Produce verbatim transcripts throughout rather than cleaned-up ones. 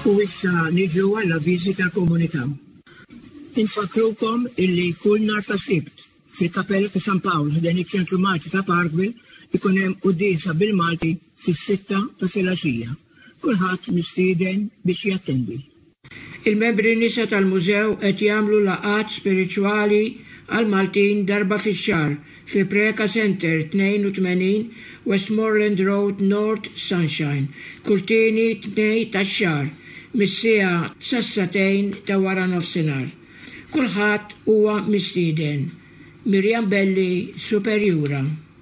U issa niġu għalla viżita komunità. Infakrukom illi kull nhar ta' Sibt fil-Kappella ta' San Pawl ħdan iċ-Ċentru Malti ta' Parkville ikun hemm qudiesa bil-Malti fis-sitta ta' filgħaxija. Kulħadd mistieden biex jattendi. Il-membri nisa tal-mużew qed jagħmlu laqgħat spiriċwali għal Maltin darba fix-xahar fi Preka Center tnejn u tmenin Westmoreland Road North Sunshine, kurtini tnej tax-xahar, mis-siegħa sas-satejn ta' wara nofsinhar. Kulħadd huwa mistieden. Mirjam Belli, Superjura.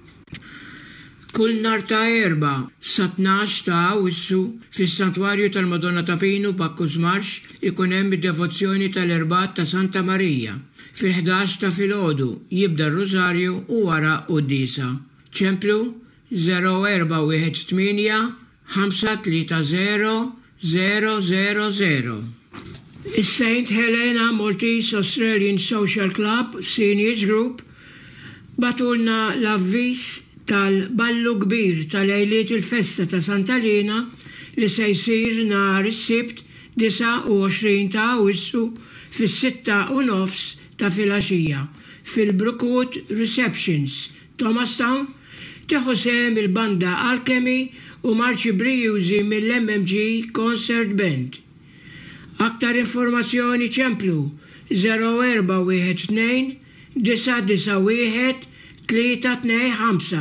Kull nhar ta' erba' sa tnax ta' Awwissu fis-Santwarju tal-Madonna ta' Pinu Bakkus Marx ikun hemm id-devozzjoni tal-Erbat ta' Santa Marija. Fil-ħdax ta' filgħodu jibda r-Rużarju u wara qudiesa. Ċemplu zero erba' wieħed tmien ħamsa tlieta zero zero zero zero. Is-Saint Helena Maltese Australian Social Club Seniors Group batulna l-avviż tal-ballu kbir tal-għajliet il-festa ta' Santa Lina li se jsir nhar is-Sibt disa' u għoxrin ta' Awwissu fis-sitta u nofs ta' filgħaxija fil-Brookwood Receptions, Thomastown, tieħu sehem il-banda Alchemy u Marci Briusi mill-M M G Concert Band. Aktar informazzjoni ċemplu zero erba' wieħed tnejn disa' disa' wieħed tlieta tnejn ħamsa.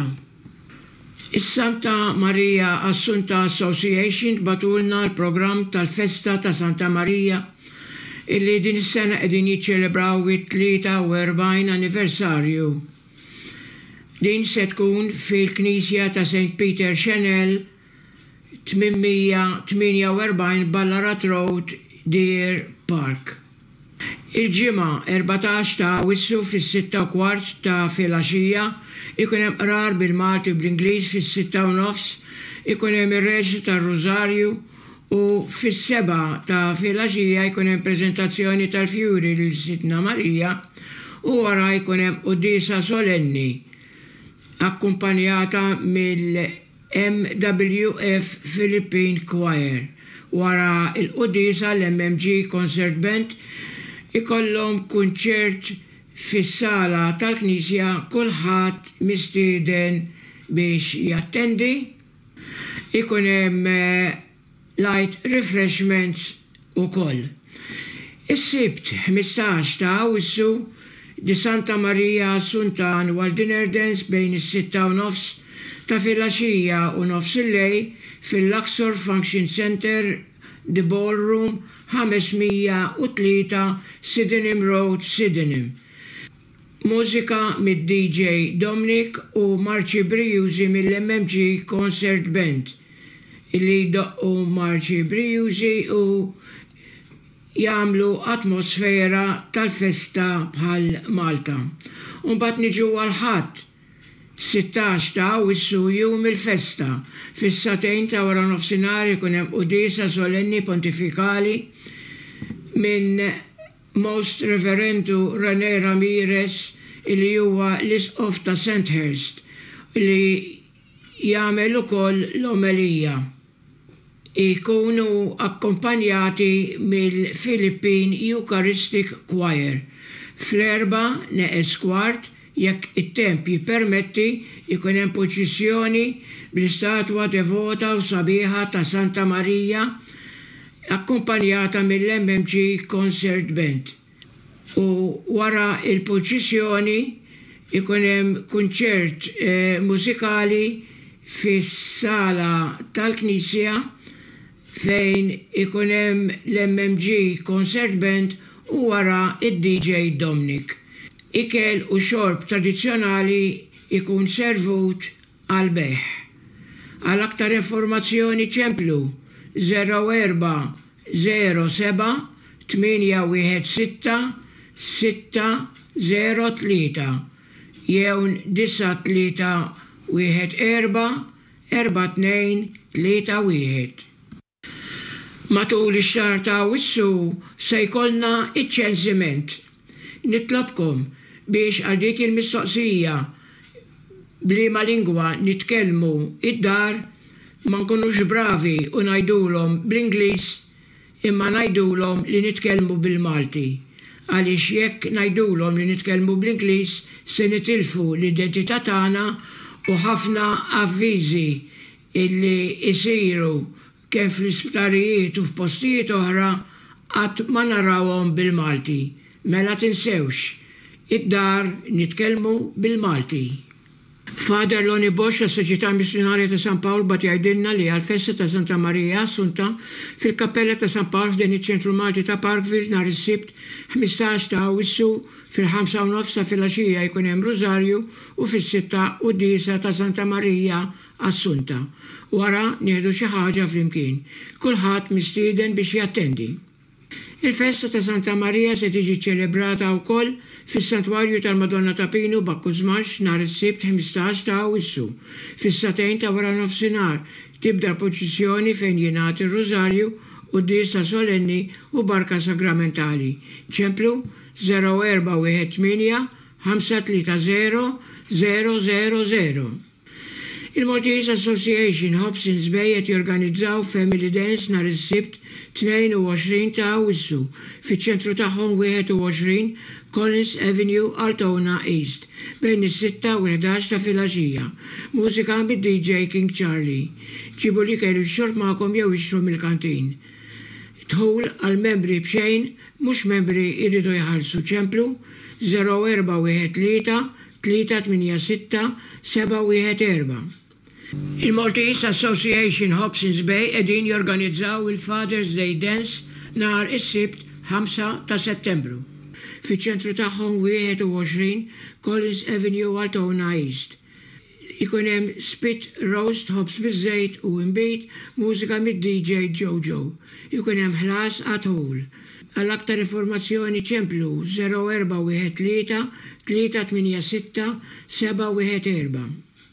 Is-Santa Maria Assunta Association batulna l-programm tal-Festa ta' Santa Maria illi din is-sena qegħdin jiċċelebraw it-tlieta u erbgħin anniversarju. Din se tkun fil-Knisja ta' Saint Peter Chanel tminmija tminja u erbgħin Ballarat Road, Deer Park. Il-ġimgħa erbatax ta' Awwissu fis-sitta u kwart ta' filgħaxija ikun hemm qrar bil-Malti u bl-Ingliż fis-sitta u nofs, ikun hemm ir-Reġġ tar-Rużarju u fis-seba' ta' filgħaxija jkun hemm preżentazzjoni tal-fjuri lil Sidna Marija u wara jkun hemm qudiesa solenni akkumpanjata mill-M W F Philippine Choir. Wara il-qudiesa l-M M G Concert Band ikollhom kunċert fis-sala tal-Knisja kulħadd mistieden biex jattendi. Ikun hemm light refreshments ukoll. Is-Sibt ħmistax ta' Awwissu di Santa Maria Assunta Dinner Dance bejn is-sitta u nofs ta' filgħaxija u nofs il-lej fil-Luxor Function Center, The Ballroom, ħamesmija u tlieta Sydenham Road, Sydenham. Mużika mid-D J Dominic u Marci Briusi mill-M M G Concert Band, illi doqqu Marci Briusi u jagħmlu atmosfera tal-festa bħal Malta. Mbagħad niġu għal-ħadd sittax ta' Awwissu jum il-festa. Fis-satejn ta' wara nofsinhar ikun hemm qudiesa solenni pontifikali minn Most Reverendu René Ramirez illi huwa l-Isqof ta' Sandhurst li jagħmel ukoll l-omelija. Ikunu akkompanjati mill-Philippine Eucharistic Choir. Fl-erba' neqes kwart jekk it-temp jippermetti ikun hemm proċessjoni bl-istatwa devota u sabiħa ta' Santa Marija akkumpanjata mill-M M G Concert Band. U wara il-proċessjoni ikun hemm kunċert eh, mużikali fis-sala tal-Knisja fejn ikun hemm l-M M G Concert Band u wara id-D J Dominic. Ikel u xorb tradizzjonali ikun servut għal beħ. Għal aktar informazzjoni ċemplu zero erba' zero seba' tminja wieħed sitta sitta zero tlieta jew disa tlieta wieħed erba' erba' tnejn tlieta wieħed. Matul ix-xahar ta' Awwissu se jkollna iċ-ċelsiment. Nitlobkom biex għal dik il-mistoqsija bliema lingwa nitkellmu id-dar ma nkunux bravi u ngħidulhom bl-Ingliż imma ngħidulhom li nitkellmu bil-Malti. Għaliex jekk ngħidulhom li nitkellmu bl-Ingliż se nitilfu l-identità tagħna u ħafna avviżi illi jsiru kemm fl-isptarijiet u f'postijiet oħra qatt ma narawhom bil-Malti. Mela tinsewx, id-dar nitkellmu bil-Malti. Father Lonnie Bosch, għas-Soċjetà Missjonarja ta' San Pawl, bat jgħidilna li għal-festa ta' Santa Marija Assunta fil-Kappella ta' San Pawl f'din iċ-ċentru Malti ta' Parkville nhar is-Sibt ħmistax ta' Awwissu fil-ħamsa u nofs ta' filgħaxija jkun hemm Rużarju u fis-sitta qudiesa ta' Santa Marija Assunta. Wara nieħdu xi ħaġa flimkien. Kulħadd mistieden biex jattendi. Il-festa ta' Santa Marija se tiġi ċelebrata wkoll fis-Santwarju tal-Madonna ta' Pinu b'Akkużmax nhar is-Sibt ħmistax ta' Awwissu. Fis-satejn ta' wara nofsinhar tibda l-proċessjoni fejn jingħati r-Rużarju u d-diesa solenni u barka sagramentali. ċemplu zero erba' wieħed tmien ħamsa tlieta zero zero zero zero. Il-Maltese Association Hobsons Bay qed jorganizzaw Family Dance nhar is-Sibt tnejn u għoxrin ta' Awwissu fiċ-ċentru tagħhom wieħed u għoxrin Collins Avenue, Altona East, bejn is-sitta u l-ħdax ta' filgħaxija. Mużika mid-D J King Charlie. Ġibu li kellu x-xorb magħkom jew ixtru mill-kantin. Tħul għal-membri bxejn, mhux membri jridu jħallsu ċemplu zero erba' wieħed tlieta tlieta tminja sitta seba' wieħed erba'. Il-Maltese Association Hobsons Bay qegħdin jorganizzaw il-Father's Day Dance nhar is-Sibt ħamsa ta' Settembru. Fiċ-ċentru tagħhom wieħed u għoxrin Collins Avenue, Altona East. Ikun hemm spit roast ħobs biż-żejt u imbit mużika mid-D J Jojo. Ikun hemm ħlas għat-ħul. Għall-aktar informazzjoni ċemplu zero erba' wieħed tlieta tlieta tminja sitta seba' wieħed erba'.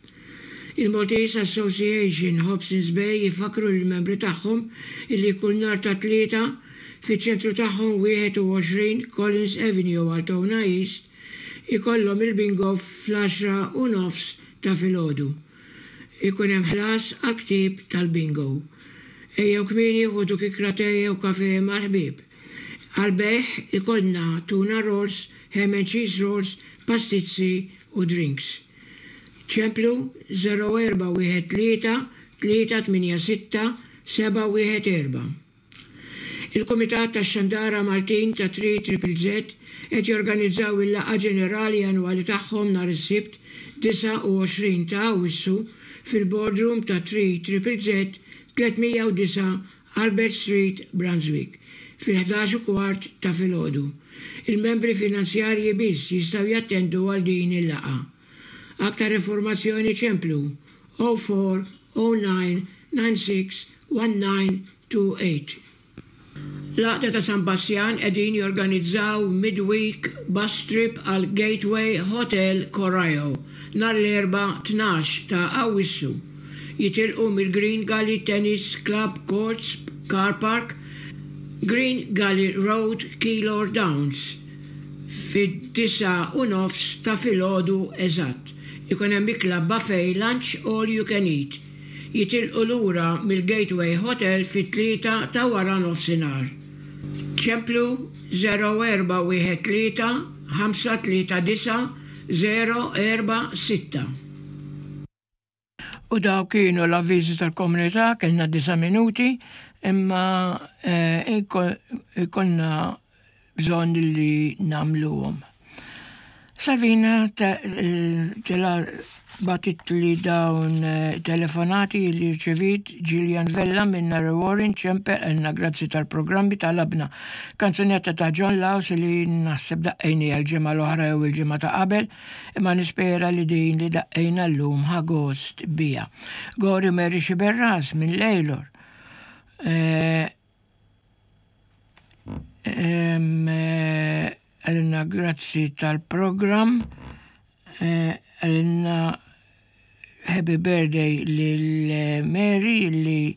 Il-Maltese Association Hobsons Bay jifakru l-membri tagħhom illi kull nhar ta' tlieta fiċ-ċentru tagħhom wieħed u għoxrin Collins Avenue, Altona East, ikollhom il-bingo fl-għaxra u nofs ta' filgħodu. Ikun hemm ħlas għal-ktieb tal-bingo. Ejjew kmieni ħudu kikra tejja u kafè mal-ħbieb. Għal-beħ ikollna tuna rolls, ham and cheese rolls, pastizzi u drinks. ċemplu zero erba' wieħed tlieta tlieta tminja sitta seba' wieħed erba'. Il-Kumitat tax-Xandara Maltin ta' tri Triple Z qed jorganizzaw il-laqgħa ġenerali annwali tagħhom nhar is-Sibt disa' u għoxrin ta' Awwissu fil-boardroom ta' tri Triple Z tlietmija u disa' Albert Street, Brunswick, fil-ħdax u kwart ta' filgħodu. Il-membri finanzjarji biss jistgħu jattendu għal din il-laqgħa. Aktar informazzjoni ċemplu zero four zero nine nine six one nine two eight. Laqda ta' San Bassjan qegħdin jorganizzaw midweek bus trip għal Gateway Hotel Corail nhar l-erba' tnax ta' Awwissu. Jitilqu mill-Green Gully Tennis Club Courts Car Park, Green Gully Road, Keilor Downs, fid-disa u nofs ta' filgħodu eżatt. Ikun hemm ikla buffet lunch all you can eat. Jitilqu lura mill-Gateway Hotel fit-tlieta ta' wara nofsinhar. ċemplu zero erba' wieħed tlieta ħamsa tlieta disa' zero erba' sitta. U daw kienu l-avviżi tal-komunità, kellna disa' minuti, imma ikonna bżonn li nagħmluhom. Savina ġela batit li dawn telefonati li rċevit Gillian Vella minna Warren ċempel għanna grazzi tal-programmi tal-abna kanzunetta ta' John Laws li naħseb daqqejni għal-ġemma l-oħra u il-ġemma ta' qabel, imma nispera li din li daqqejna l-lum ħagost bija. Gori Meri Xiberras minn Lejlor. Għalina grazzi tal-program, għalina happy birthday lil-Mary li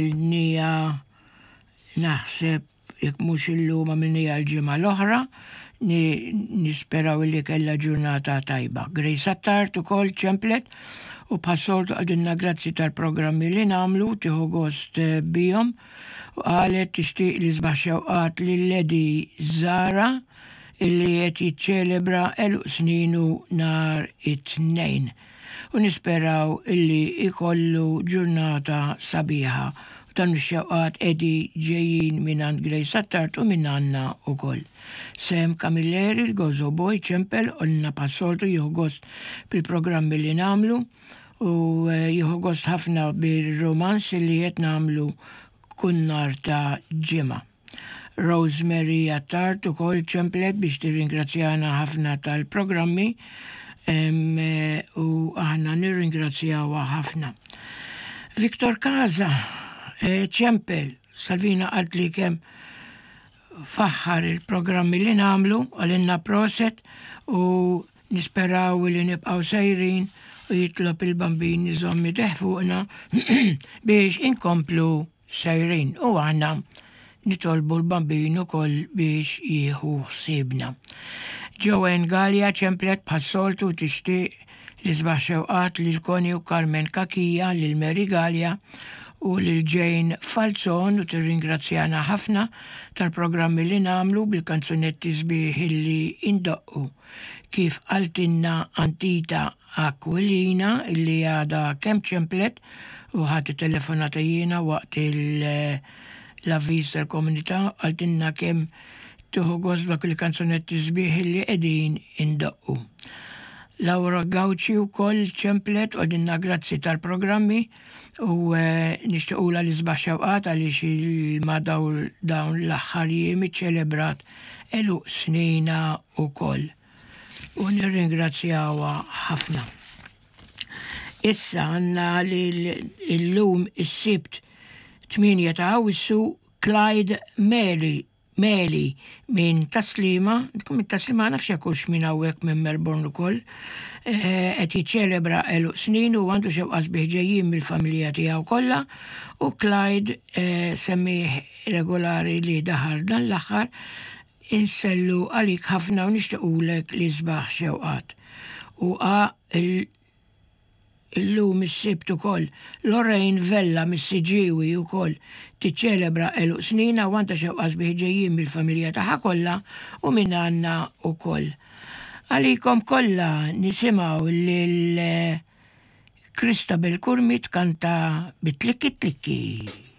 għamilnija naħseb jek mux illum għamilnija l-ġimma l-oħra, nisperaw li kella ġurnata tajba. Grace Attard ukoll ċemplet u bħassoltu għadinna grazzi tal-programmi li namlu tiħu gost bijom u għalet tixtieq li sbaħ xewqat li Ledi Zara illi qed jiċċelebra eluq sninu nar it-tnejn u nisperaw illi ikollu ġurnata sabiħa u dan ix-xewqat edi ġejjin minn Grace Attard u minn Anna ukoll. Sem Camilleri l-Gozo Boy ċempel unna passoltu jieħu gost bil-programmi li namlu u jieħu gost ħafna bil-romans li qed namlu kunnar ta' ġimgħa. Rosemary Attard ukoll ċemplet biex tirringrazzjana ħafna tal-programmi u aħna nirringrazzjawha ħafna. Victor Kaza ċempel Salvina qalt li kemm faħħar il-programmi li namlu għalinna proset u nisperaw li nibqaw sejrin u jitlob il-bambini zommi teħfuqna biex inkomplu sejrin u għanna nitolbu l-bambinu kol biex jieħu ħsibna. Joanne Gallia ċemplet bħassoltu tixtieq li sbaħ xewqat lil Koni u Carmen Kakija lil Mary Gallia u lil Jane Falzon u tirringrazzjana ħafna tal-programmi li namlu bil-kanzunetti sbieħ illi indoqqu kif qaltilna Antita Aquilina illi għada kemm ċemplet u ħadd telefonata jiena waqt l-avviż tal-komunità qaltilna kemm tieħu gost il-kanzunetti sbieħ illi qegħdin indoqqu. Laura Gauci u koll ċemplet u għadinna grazzi tal-programmi u nishtuqula li sbaħ xewqat għaliex il-ma dawn l-aħħarjiem iċċelebrat eluq snina u koll. U nirringrazzjawa ħafna. Issa għanna l-lum is-sibt tminja ta' Awwissu Clyde Meli Meli minn Taslima, kum Taslima nafx jakux minn hawnhekk minn Melbourne ukoll, qed jiċċelebra eluq snin u għandu xewqas biħġejjin mill-familja tiegħu kollha u Clyde semmih regolari li daħar dan l-aħħar insellu għalik ħafna u nixtiequlek li sbaħ xewqat. U qa illum is-sibt ukoll Lorraine Vella mis-Siġiwi ukoll tiċċelebra eluq snina u għandha xewqas biħġejjin mill-familja tagħha kollha u minn Anna ukoll. Għalikom kollha nisimgħu lil Christabel Kurmit kanta bitlikki tlikki.